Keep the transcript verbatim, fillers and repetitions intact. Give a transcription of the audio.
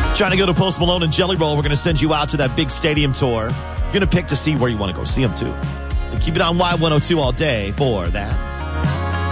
Trying to go to Post Malone and Jelly Roll. We're going to send you out to that big stadium tour. You're going to pick to see where you want to go see them, too. And keep it on Y one oh two all day for that.